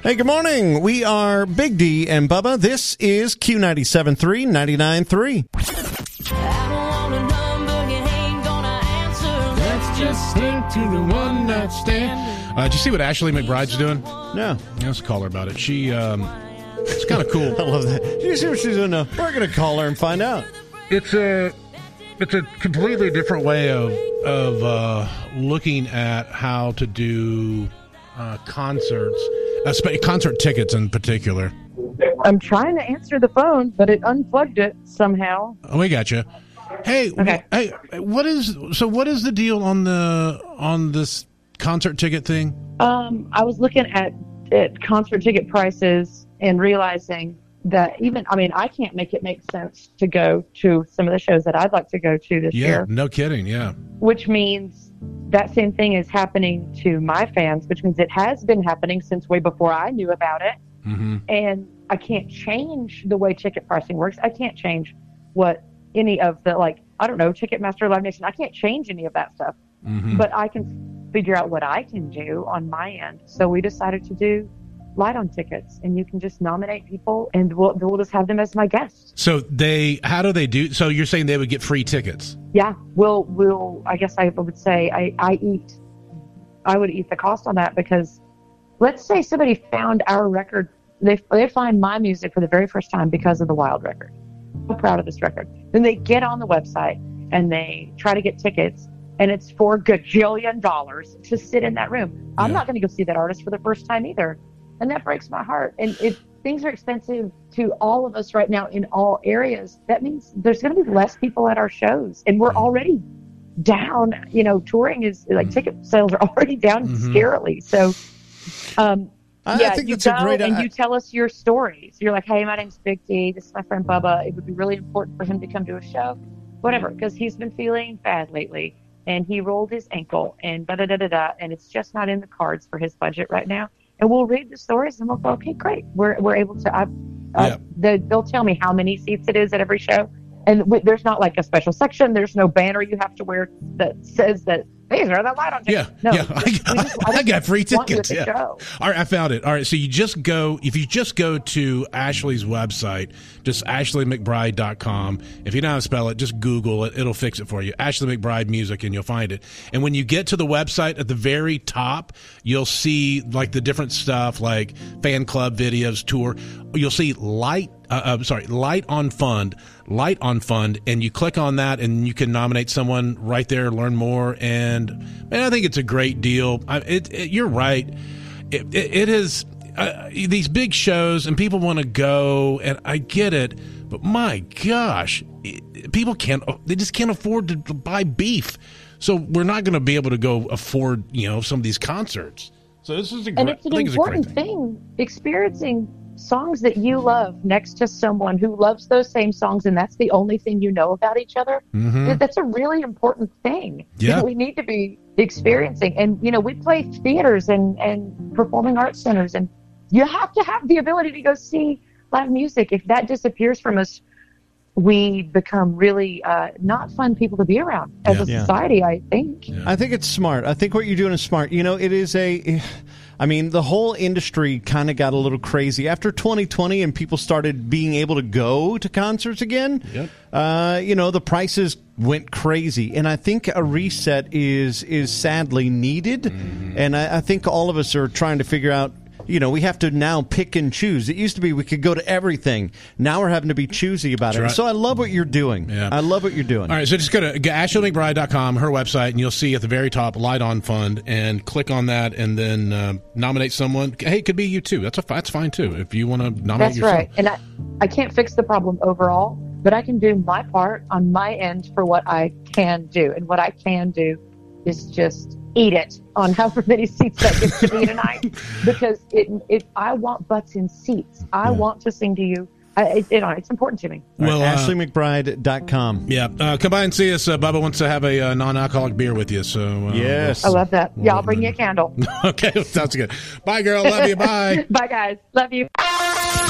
Hey, good morning. We are Big D and Bubba. This is Q97.3, 99.3. Let's just stick to the one night stand. Did you see what Ashley McBride's doing? No. Let's call her about it. She, it's kind of cool. I love that. Did you see what she's doing now? We're going to call her and find out. It's a completely different way of looking at how to do concerts, concert tickets in particular. I'm trying to answer the phone, but it unplugged it somehow. Oh, we got you. Hey, okay. Hey, what is the deal on this concert ticket thing? I was looking at concert ticket prices and realizing that I can't make it make sense to go to some of the shows that I'd like to go to this year. Yeah, no kidding, yeah. Which means that same thing is happening to my fans, which means it has been happening since way before I knew about it. Mm-hmm. And I can't change the way ticket pricing works. I can't change what any of the, Ticketmaster, Live Nation, I can't change any of that stuff. Mm-hmm. But I can figure out what I can do on my end. So we decided to do Light On tickets, and you can just nominate people, and we'll just have them as my guests. So how do they do? So you're saying they would get free tickets? Yeah, we'll. I guess I would say I would eat the cost on that, because let's say somebody found our record, they find my music for the very first time because of the Wild record. I'm so proud of this record. Then they get on the website and they try to get tickets, and it's for $1,000,000,000 to sit in that room. I'm not going to go see that artist for the first time either. And that breaks my heart. And if things are expensive to all of us right now in all areas, that means there's going to be less people at our shows. And we're already down. Touring is ticket sales are already down scarily. So, I think that's a great idea. And you tell us your stories. You're like, hey, my name's Big D. This is my friend Bubba. It would be really important for him to come to a show, whatever, because he's been feeling bad lately. And he rolled his ankle and da-da-da-da-da. And it's just not in the cards for his budget right now. And we'll read the stories, and we'll go, okay, great. We're able to. They'll tell me how many seats it is at every show, and there's not like a special section. There's no banner you have to wear that says that these are the Light On tickets. I got free tickets. Yeah. Show. All right, I found it. All right, so if you just go to Ashley's website, just AshleyMcBride.com. If you know how to spell it, just Google it. It'll fix it for you. Ashley McBride Music, and you'll find it. And when you get to the website, at the very top, you'll see like the different stuff, like fan club videos, tour. You'll see Light on Fund, and you click on that, and you can nominate someone right there, learn more, and man, I think it's a great deal. You're right. It is these big shows, and people want to go, and I get it, but my gosh, people they just can't afford to buy beef, so we're not going to be able to go afford some of these concerts. So this is it's an important thing, experiencing songs that you love next to someone who loves those same songs, and that's the only thing you know about each other. Mm-hmm. That's a really important thing that we need to be experiencing. And we play theaters and performing arts centers, and you have to have the ability to go see live music. If that disappears from us, we become really not fun people to be around as a society, I think. I think it's smart. I think what you're doing is smart. It is the whole industry kind of got a little crazy after 2020, and people started being able to go to concerts again. Yep. The prices went crazy, and I think a reset is sadly needed. Mm-hmm. And I think all of us are trying to figure out, we have to now pick and choose. It used to be we could go to everything. Now we're having to be choosy about it. Right. So I love what you're doing. Yeah. I love what you're doing. All right, so just go to AshleyMcBride.com, her website, and you'll see at the very top Light On Fund, and click on that, and then nominate someone. Hey, it could be you too. That's fine too if you want to nominate yourself. That's right. And I can't fix the problem overall, but I can do my part on my end for what I can do. And what I can do is just eat it on however many seats that gets to be tonight, because I want butts in seats. I want to sing to you. It's important to me. Well, AshleyMcBride.com. Yeah, come by and see us. Bubba wants to have a non-alcoholic beer with you. So yes, I love that. Yeah, I'll bring you a candle. Okay, sounds good. Bye, girl. Love you. Bye. Bye, guys. Love you.